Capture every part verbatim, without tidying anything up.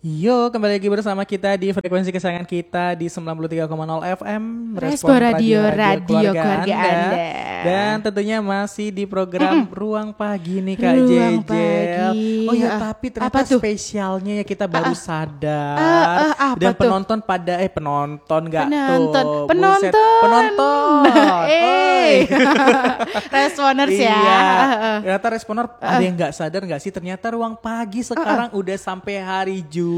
Yo, kembali lagi bersama kita di frekuensi kesayangan kita di sembilan puluh tiga koma nol F M Respon Radio, Radio Keluarga Anda. Dan tentunya masih di program Mm-mm. Ruang Pagi nih Kak Ruang Jejel. Pagi. Oh ya, Ah, tapi ternyata apa tuh? spesialnya ya kita baru Ah, ah. sadar. Ah, ah, apa Dan tuh? penonton pada eh penonton gak Penonton. tuh? Penonton. Buset, penonton. Eh. Oi. Responers ya. Iya. Ah, ah. Ternyata responer ada yang nggak sadar nggak sih? Ternyata Ruang Pagi sekarang udah sampai hari Jumat.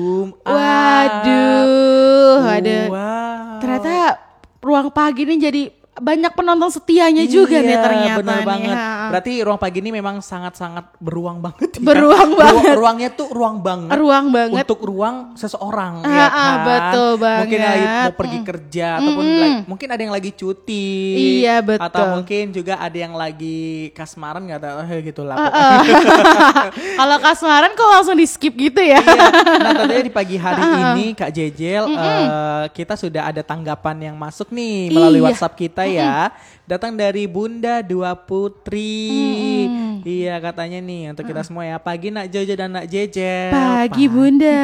Waduh, ada. Wow. Ternyata Ruang Pagi ini jadi banyak penonton setianya juga nih ternyata bener nih. banget. Ha. Berarti Ruang Pagi ini memang sangat-sangat beruang banget. ya. Beruang Ru- banget. Ruangnya tuh ruang banget. Ruang banget. Untuk ruang seseorang. Ah, ya ah, kan? betul Mungkin yang lagi banget. mau pergi kerja ataupun Mm-mm. lagi- mungkin ada yang lagi cuti. Iya, betul. Atau mungkin juga ada yang lagi kasmaran nggak tahu eh, gitu lah. Ah, pokoknya. ah. Kalau kasmaran kok langsung di skip gitu ya? Iya. Nah tentunya di pagi hari ini Kak Jejel eh, kita sudah ada tanggapan yang masuk nih melalui Iya. WhatsApp kita ya. Datang dari Bunda Dua Putri. Mm-mm. Iya katanya nih untuk kita semua ya. Pagi Nak Jojo dan Nak Jejel. Pagi, Bunda.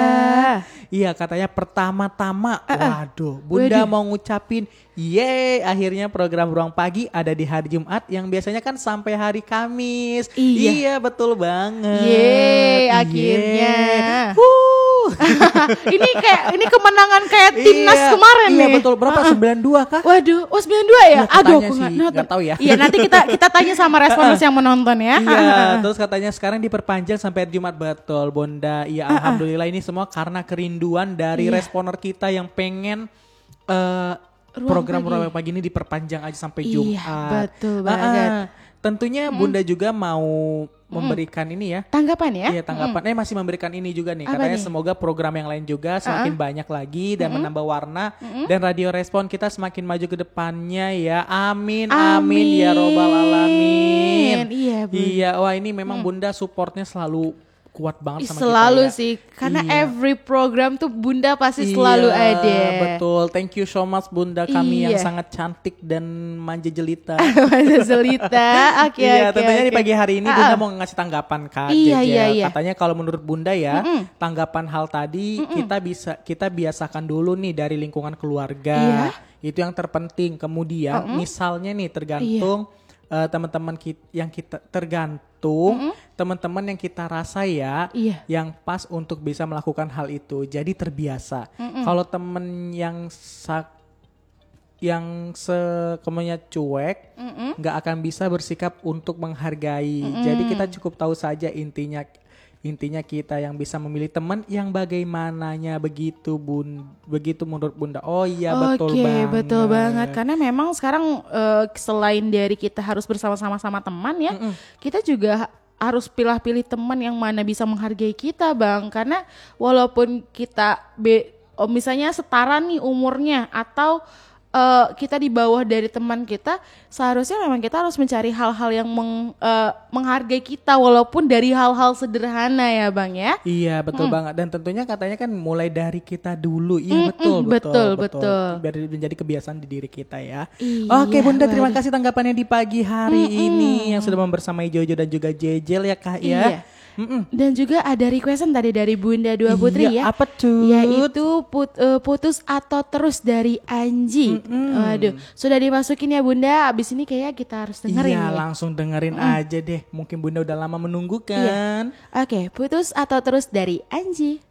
Iya katanya pertama-tama. Waduh Bunda Waduh. mau ngucapin yeay akhirnya program Ruang Pagi ada di hari Jumat yang biasanya kan sampai hari Kamis. Iya. Iya betul banget. Yeay, akhirnya. Yeay. Wuh. ini kayak ini kemenangan kayak timnas Iya, kemarin iya nih. betul. Berapa? sembilan dua kah? Waduh, oh sembilan dua ya? Iya, Aduh, katanya aku sih, nggak nonton. nggak tahu ya. Iya, nanti kita kita tanya sama responders yang menonton ya. Iya, terus katanya sekarang diperpanjang sampai Jumat betul, Bonda. Iya, alhamdulillah ini semua karena kerinduan dari Iya. responer kita yang pengen eh, Ruang program Pagi. Ruang Pagi ini diperpanjang aja sampai Iya, Jumat. betul Ah, ah. banget. Tentunya Bunda juga mau memberikan ini ya. Tanggapan ya? Iya tanggapan. Eh masih memberikan ini juga nih. Apa Katanya nih? semoga program yang lain juga semakin banyak lagi dan menambah warna dan radio respon kita semakin maju ke depannya ya. Amin amin, ya robbal alamin. Iya, Bu. Iya, wah ini memang Bunda supportnya selalu kuat banget Ih, sama selalu kita ya. sih, karena Iya. every program tuh Bunda pasti Iya, selalu ada. betul. Thank you so much Bunda kami yang Iya. sangat cantik dan manja jelita. Masa Selita, oke Iya, oke, tentunya di oke. pagi hari ini Ah, Bunda ah. mau ngasih tanggapan Kak Iya, Jejel. iya, iya. Katanya kalau menurut Bunda ya, tanggapan hal tadi kita bisa kita biasakan dulu nih dari lingkungan keluarga. Iya. Itu yang terpenting. Kemudian misalnya nih tergantung eh, teman-teman kita yang kita tergantung teman-teman yang kita rasa ya, Iya. yang pas untuk bisa melakukan hal itu. Jadi terbiasa. Kalau temen yang sak yang sekemunya cuek nggak akan bisa bersikap untuk menghargai. Jadi kita cukup tahu saja intinya intinya kita yang bisa memilih teman yang bagaimananya begitu bun begitu menurut Bunda. Oh iya betul Oke, banget. betul banget. Karena memang sekarang eh, selain dari kita harus bersama-sama sama teman ya, kita juga harus pilih-pilih teman yang mana bisa menghargai kita, Bang. Karena walaupun kita be, oh, misalnya setara nih umurnya atau eh, kita di bawah dari teman kita, seharusnya memang kita harus mencari hal-hal yang meng- eh, menghargai kita walaupun dari hal-hal sederhana ya, Bang ya. Iya betul banget, dan tentunya katanya kan mulai dari kita dulu. Iya betul, betul, betul. Biar menjadi kebiasaan di diri kita ya. Iya, Oke Bunda, terima waduh. kasih tanggapannya di pagi hari ini yang sudah membersamai Jojo dan juga Jejel ya Kak ya. Iya. Mm-mm. Dan juga ada requestan tadi dari Bunda Dua Putri Iya, ya. apa tuh? Yaitu put- eh, putus atau terus dari Anji. Waduh, sudah dimasukin ya Bunda. Abis ini kayak kita harus dengerin Iya nih. langsung dengerin aja deh. Mungkin Bunda udah lama menunggu kan. Oke, putus atau terus dari Anji.